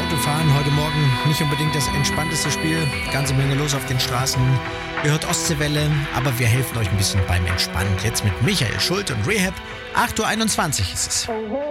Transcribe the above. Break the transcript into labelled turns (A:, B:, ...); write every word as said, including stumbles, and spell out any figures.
A: Autofahren heute Morgen nicht unbedingt das entspannteste Spiel. Ganze Menge los auf den Straßen. Ihr hört Ostseewelle, aber wir helfen euch ein bisschen beim Entspannen. Jetzt mit Michael Schult und Rehab. acht Uhr einundzwanzig ist es.